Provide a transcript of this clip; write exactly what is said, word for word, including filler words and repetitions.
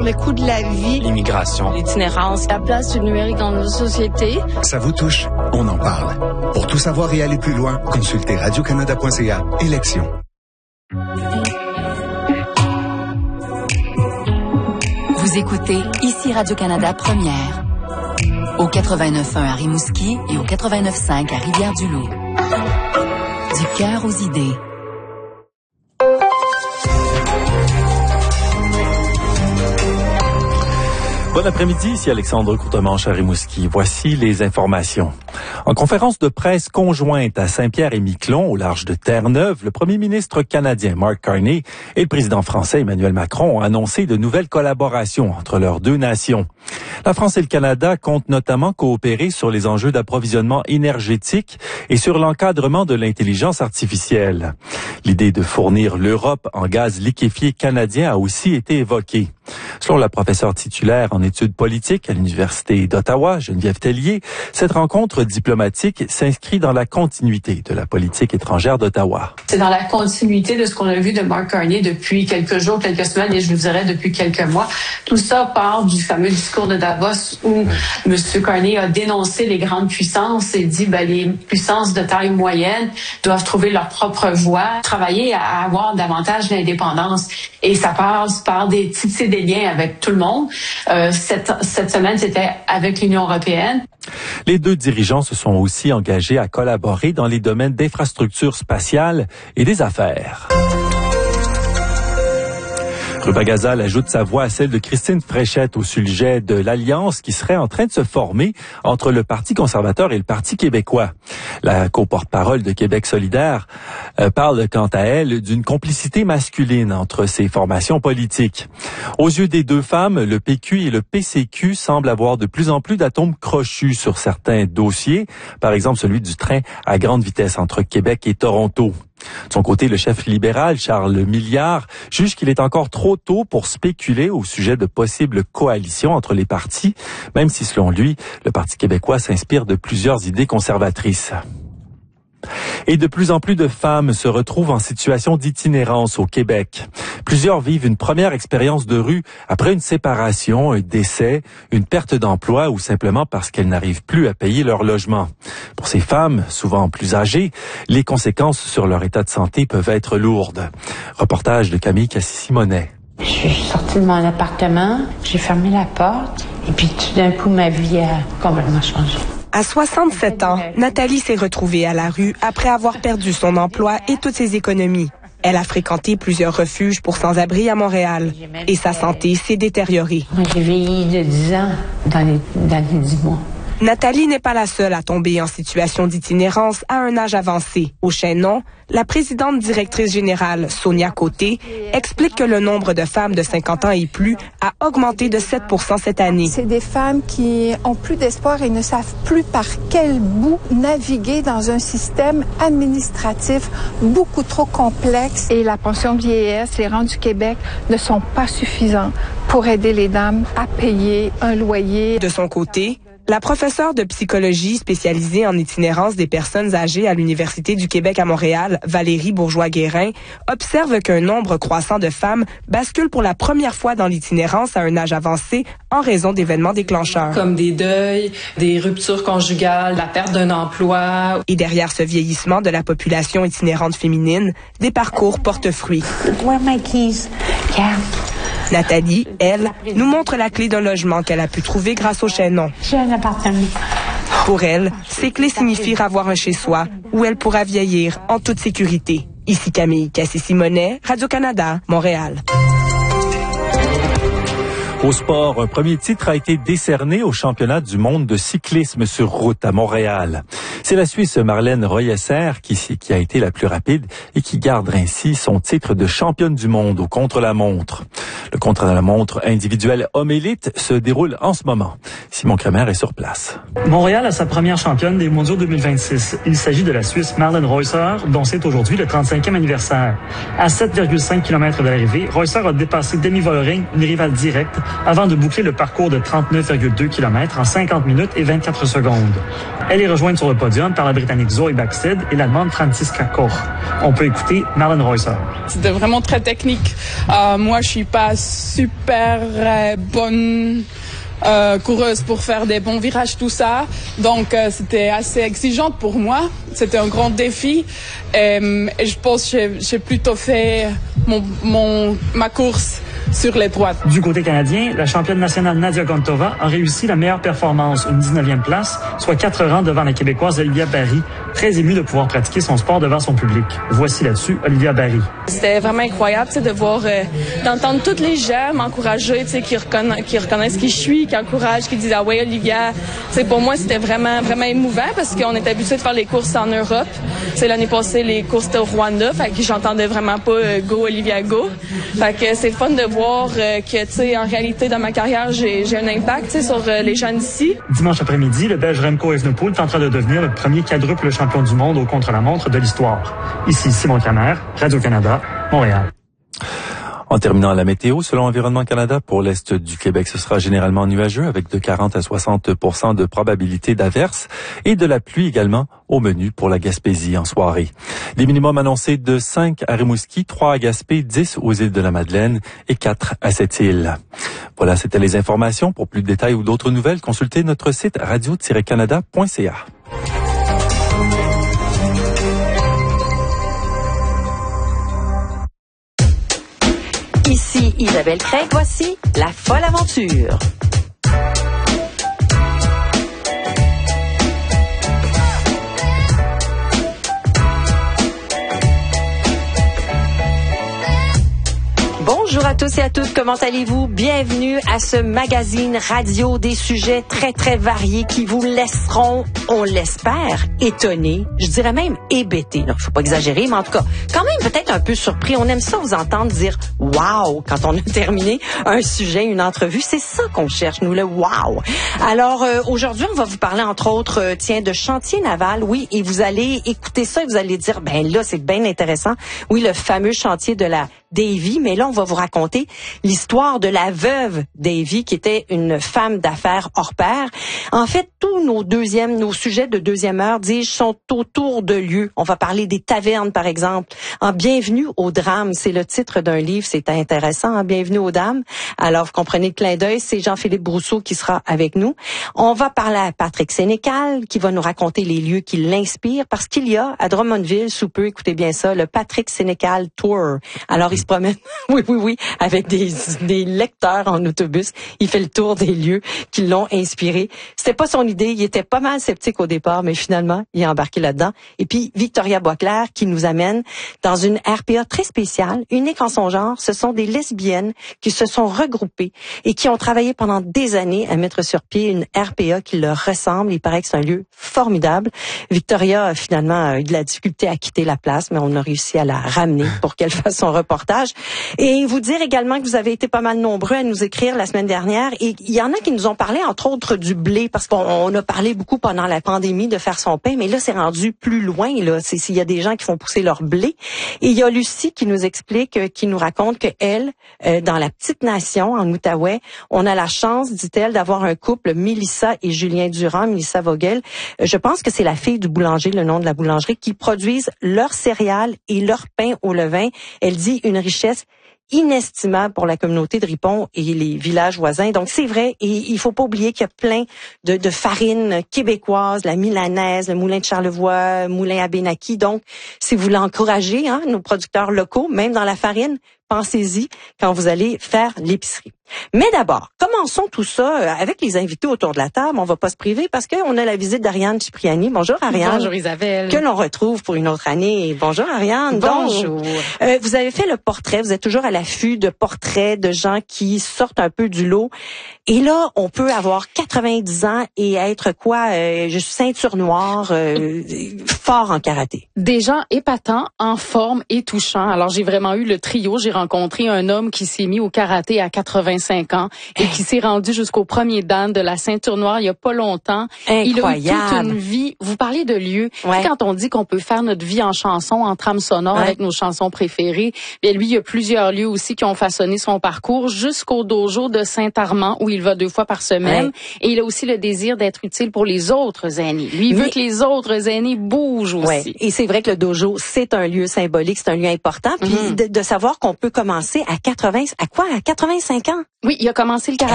le coût de la vie, l'immigration, l'itinérance, la place du numérique dans nos sociétés. Ça vous touche? On en parle. Pour tout savoir et aller plus loin, consultez radio canada point c a. Élections. Vous écoutez ici Radio-Canada Première. Au quatre-vingt-neuf point un à Rimouski et au quatre-vingt-neuf point cinq à Rivière-du-Loup. Du cœur aux idées. Bon après-midi, ici Alexandre Courtemanche à Rimouski. Voici les informations. En conférence de presse conjointe à Saint-Pierre-et-Miquelon, au large de Terre-Neuve, le premier ministre canadien Mark Carney et le président français Emmanuel Macron ont annoncé de nouvelles collaborations entre leurs deux nations. La France et le Canada comptent notamment coopérer sur les enjeux d'approvisionnement énergétique et sur l'encadrement de l'intelligence artificielle. L'idée de fournir l'Europe en gaz liquéfié canadien a aussi été évoquée. Selon la professeure titulaire en études politiques à l'Université d'Ottawa, Geneviève Tellier, cette rencontre diplomatique s'inscrit dans la continuité de la politique étrangère d'Ottawa. C'est dans la continuité de ce qu'on a vu de Mark Carney depuis quelques jours, quelques semaines et je vous dirais depuis quelques mois. Tout ça part du fameux discours de Davos où M. Carney a dénoncé les grandes puissances et dit ben, les puissances de taille moyenne doivent trouver leur propre voie, travailler à avoir davantage d'indépendance. Et ça passe par des tisser des liens avec tout le monde. Euh, cette, cette semaine, c'était avec l'Union européenne. Les deux dirigeants se sont aussi engagés à collaborer dans les domaines d'infrastructures spatiales et des affaires. Ruba Gazal ajoute sa voix à celle de Christine Fréchette au sujet de l'alliance qui serait en train de se former entre le Parti conservateur et le Parti québécois. La co-porte-parole de Québec solidaire euh, parle quant à elle d'une complicité masculine entre ces formations politiques. Aux yeux des deux femmes, le P Q et le P C Q semblent avoir de plus en plus d'atomes crochus sur certains dossiers, par exemple celui du train à grande vitesse entre Québec et Toronto. De son côté, le chef libéral, Charles Milliard, juge qu'il est encore trop tôt pour spéculer au sujet de possibles coalitions entre les partis, même si, selon lui, le Parti québécois s'inspire de plusieurs idées conservatrices. Et de plus en plus de femmes se retrouvent en situation d'itinérance au Québec. Plusieurs vivent une première expérience de rue après une séparation, un décès, une perte d'emploi ou simplement parce qu'elles n'arrivent plus à payer leur logement. Pour ces femmes, souvent plus âgées, les conséquences sur leur état de santé peuvent être lourdes. Reportage de Camille Cassisimonet. Je suis sortie de mon appartement, j'ai fermé la porte et puis tout d'un coup, ma vie a complètement changé. À soixante-sept ans, Nathalie s'est retrouvée à la rue après avoir perdu son emploi et toutes ses économies. Elle a fréquenté plusieurs refuges pour sans-abri à Montréal et sa santé s'est détériorée. Moi, j'ai vieilli de dix ans dans les, dans les dix mois. Nathalie n'est pas la seule à tomber en situation d'itinérance à un âge avancé. Au Chaînon, la présidente directrice générale, Sonia Côté, explique que le nombre de femmes de cinquante ans et plus a augmenté de sept pour cent cette année. C'est des femmes qui ont plus d'espoir et ne savent plus par quel bout naviguer dans un système administratif beaucoup trop complexe. Et la pension de vieillesse, les rentes du Québec ne sont pas suffisants pour aider les dames à payer un loyer. De son côté, la professeure de psychologie spécialisée en itinérance des personnes âgées à l'Université du Québec à Montréal, Valérie Bourgeois-Guérin, observe qu'un nombre croissant de femmes basculent pour la première fois dans l'itinérance à un âge avancé en raison d'événements déclencheurs. Comme des deuils, des ruptures conjugales, la perte d'un emploi. Et derrière ce vieillissement de la population itinérante féminine, des parcours portent fruit. Where are my keys? Yeah. Nathalie, elle, nous montre la clé d'un logement qu'elle a pu trouver grâce au Chaînon. J'ai un appartement. Pour elle, ces clés signifient avoir un chez-soi où elle pourra vieillir en toute sécurité. Ici Camille Cassisimonet, Radio-Canada, Montréal. Au sport, un premier titre a été décerné au championnat du monde de cyclisme sur route à Montréal. C'est la Suisse Marlène Royesser qui, qui a été la plus rapide et qui garde ainsi son titre de championne du monde au contre-la-montre. Le contre-la-montre individuel homme élite se déroule en ce moment. Simon Kremer est sur place. Montréal a sa première championne des mondiaux deux mille vingt-six. Il s'agit de la Suisse Marlène Reusser, dont c'est aujourd'hui le trente-cinquième anniversaire. À sept virgule cinq kilomètres de l'arrivée, Reusser a dépassé Demi Vollering, une rivale directe, avant de boucler le parcours de trente-neuf virgule deux kilomètres en cinquante minutes et vingt-quatre secondes. Elle est rejointe sur le podium podium par la Britannique Zoe Backstead et l'Allemande Franziska Koch. On peut écouter Marlen Reusser. C'était vraiment très technique. Euh, moi, je suis pas super euh, bonne euh, coureuse pour faire des bons virages, tout ça. Donc, euh, c'était assez exigeant pour moi. C'était un grand défi. Et, et je pense que j'ai, j'ai plutôt fait mon, mon, ma course sur les droites. Du côté canadien, la championne nationale Nadia Gontova a réussi la meilleure performance, une dix-neuvième place, soit quatre rangs devant la Québécoise Olivia Barry, très émue de pouvoir pratiquer son sport devant son public. Voici là-dessus Olivia Barry. C'était vraiment incroyable de voir, euh, d'entendre toutes les gens m'encourager, qui, reconna- qui reconnaissent qui je suis, qui encouragent, qui disent « Ah ouais, Olivia ». Pour moi, c'était vraiment, vraiment émouvant parce qu'on est habitué de faire les courses en Europe. C'est l'année passée, les courses au Rwanda, fait que j'entendais vraiment pas euh, « Go Olivia, go ». Fait que c'est fun de voir euh, que, tu sais, en réalité, dans ma carrière, j'ai, j'ai un impact, tu sais, sur euh, les gens d'ici. Dimanche après-midi, le Belge Remco Evenepoel tentera de devenir le premier quadruple champion du monde au contre-la-montre de l'histoire. Ici, Simon Camer, Radio-Canada, Montréal. En terminant la météo, selon Environnement Canada, pour l'est du Québec, ce sera généralement nuageux avec de quarante à soixante pour cent de probabilité d'averse et de la pluie également au menu pour la Gaspésie en soirée. Les minimums annoncés de cinq à Rimouski, trois à Gaspé, dix aux îles de la Madeleine et quatre à Sept-Îles. Voilà, c'était les informations. Pour plus de détails ou d'autres nouvelles, consultez notre site radio tiret canada point c a. Ici Isabelle Craig, voici La Folle Aventure. Bonjour à tous et à toutes, comment allez-vous? Bienvenue à ce magazine radio des sujets très très variés qui vous laisseront, on l'espère, étonnés, je dirais même hébétés. Il faut pas exagérer, mais en tout cas, quand même peut-être un peu surpris. On aime ça vous entendre dire « wow » quand on a terminé un sujet, une entrevue. C'est ça qu'on cherche, nous, le « wow ». Alors, euh, aujourd'hui, on va vous parler entre autres, euh, tiens, de chantier naval, oui, et vous allez écouter ça et vous allez dire « ben là, c'est bien intéressant ». Oui, le fameux chantier de la Davy, mais là, on va vous raconter l'histoire de la veuve Davy, qui était une femme d'affaires hors pair. En fait, tous nos deuxièmes, nos sujets de deuxième heure, dis-je, sont autour de lieux. On va parler des tavernes, par exemple. En Bienvenue au drame, c'est le titre d'un livre, c'est intéressant, hein? Bienvenue aux dames. Alors, vous comprenez le clin d'œil, c'est Jean-Philippe Brousseau qui sera avec nous. On va parler à Patrick Sénécal, qui va nous raconter les lieux qui l'inspirent, parce qu'il y a à Drummondville, sous peu, écoutez bien ça, le Patrick Sénécal Tour. Alors, il se promène, oui, oui, oui, avec des, des lecteurs en autobus. Il fait le tour des lieux qui l'ont inspiré. C'était pas son idée. Il était pas mal sceptique au départ, mais finalement, il est embarqué là-dedans. Et puis, Victoria Boisclair qui nous amène dans une R P A très spéciale, unique en son genre. Ce sont des lesbiennes qui se sont regroupées et qui ont travaillé pendant des années à mettre sur pied une R P A qui leur ressemble. Il paraît que c'est un lieu formidable. Victoria a finalement eu de la difficulté à quitter la place, mais on a réussi à la ramener pour qu'elle fasse son reportage. Et vous dire également que vous avez été pas mal nombreux à nous écrire la semaine dernière. Et il y en a qui nous ont parlé, entre autres, du blé, parce qu'on a parlé beaucoup pendant la pandémie de faire son pain, mais là, c'est rendu plus loin. Là, c'est s'il y a des gens qui font pousser leur blé. Et il y a Lucie qui nous explique, euh, qui nous raconte que elle, euh, dans la petite nation, en Outaouais, on a la chance, dit-elle, d'avoir un couple, Mélissa et Julien Durand, Mélissa Vogel. Euh, je pense que c'est la fille du boulanger, le nom de la boulangerie, qui produisent leurs céréales et leur pain au levain. Elle dit une richesse inestimable pour la communauté de Ripon et les villages voisins. Donc, c'est vrai, et il faut pas oublier qu'il y a plein de, de farines québécoises, la milanaise, le moulin de Charlevoix, moulin à Benaki. Donc, si vous voulez encourager hein, nos producteurs locaux, même dans la farine, pensez-y quand vous allez faire l'épicerie. Mais d'abord, commençons tout ça avec les invités autour de la table. On va pas se priver parce qu'on a la visite d'Ariane Cipriani. Bonjour Ariane. Bonjour Isabelle. Que l'on retrouve pour une autre année. Bonjour Ariane. Bonjour. Donc, euh, vous avez fait le portrait. Vous êtes toujours à l'affût de portraits de gens qui sortent un peu du lot. Et là, on peut avoir quatre-vingt-dix ans et être quoi? Euh, je suis ceinture noire, euh, fort en karaté. Des gens épatants, en forme et touchants. Alors, j'ai vraiment eu le trio. J'ai rencontré un homme qui s'est mis au karaté à quatre-vingt-cinq ans et qui s'est rendu jusqu'au premier dan de la ceinture noire il y a pas longtemps. Incroyable. Il a eu toute une vie. Vous parlez de lieux. Ouais. Tu sais, quand on dit qu'on peut faire notre vie en chanson, en trame sonore ouais. avec nos chansons préférées, bien lui, il y a plusieurs lieux aussi qui ont façonné son parcours jusqu'au dojo de Saint-Armand où il va deux fois par semaine. Ouais. Et il a aussi le désir d'être utile pour les autres aînés. Lui, il veut Mais... que les autres aînés bougent aussi. Ouais. Et c'est vrai que le dojo, c'est un lieu symbolique, c'est un lieu important. Puis mm-hmm. de, de savoir qu'on peut commencer à quatre-vingts, à quoi? À quatre-vingt-cinq ans? Oui, il a commencé le